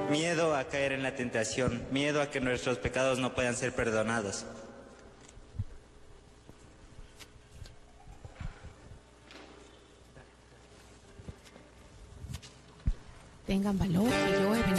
miedo a caer en la tentación, miedo a que nuestros pecados no puedan ser perdonados. Tengan valor, que yo he venido